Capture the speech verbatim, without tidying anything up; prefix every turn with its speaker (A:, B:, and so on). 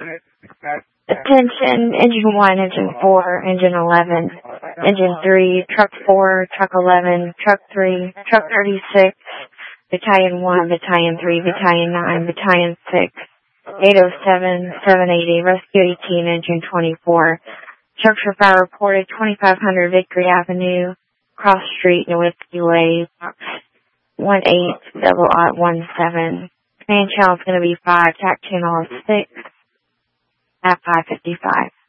A: Attention, engine one, engine four, engine eleven, engine three, truck four, truck eleven, truck three, truck thirty-six, battalion one, battalion three, battalion nine, battalion six, eight oh seven, seven eighty, rescue eighteen, engine twenty-four, structure fire reported twenty-five hundred Victory Avenue, Cross Street, Nowitski Way, box one eight double ought one seven. Command channel is going to be five, tack channel is six, at five fifty-five.